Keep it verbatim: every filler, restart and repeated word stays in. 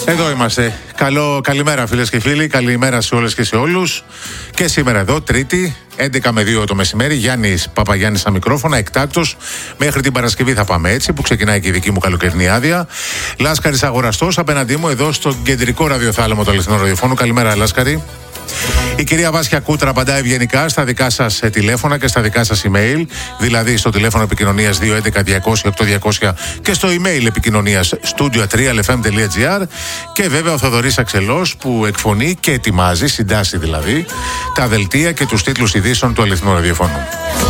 Εδώ είμαστε. Καλό, καλημέρα φίλες και φίλοι, καλημέρα σε όλες και σε όλους. Και σήμερα εδώ, Τρίτη, έντεκα με δύο το μεσημέρι, Γιάννης Παπαγιάννης στα μικρόφωνα, εκτάκτος. Μέχρι την Παρασκευή θα πάμε έτσι, που ξεκινάει και η δική μου καλοκαιρινή άδεια. Λάσκαρης Αγοραστός απέναντί μου εδώ στο κεντρικό ραδιοθάλαμο του Αληθινού Ραδιοφώνου. Καλημέρα, Λάσκαρη. Η κυρία Βάσια Κούτρα απαντά ευγενικά στα δικά σας τηλέφωνα και στα δικά σας email, δηλαδή στο τηλέφωνο επικοινωνίας δύο έντεκα διακόσια οκτώ διακόσια και στο email επικοινωνίας studio τρία ελ εφ εμ τελεία τζι άρ, και βέβαια ο Θοδωρής Αξελός που εκφωνεί και ετοιμάζει, συντάσσει δηλαδή, τα δελτία και τους τίτλους ειδήσεων του Αληθινού Ραδιοφώνου.